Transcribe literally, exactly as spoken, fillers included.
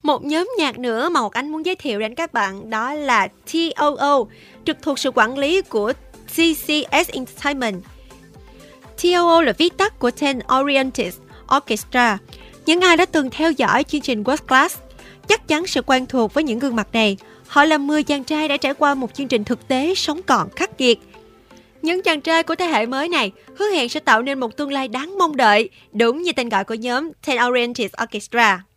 Một nhóm nhạc nữa mà Ngọc Ánh muốn giới thiệu đến các bạn đó là tê o o, trực thuộc sự quản lý của tê xê ét Entertainment. tê o o là viết tắt của Ten Oriented Orchestra. Những ai đã từng theo dõi chương trình World Class chắc chắn sẽ quen thuộc với những gương mặt này. Họ là mười chàng trai đã trải qua một chương trình thực tế sống còn khắc nghiệt. Những chàng trai của thế hệ mới này hứa hẹn sẽ tạo nên một tương lai đáng mong đợi, đúng như tên gọi của nhóm Ten Oriented Orchestra.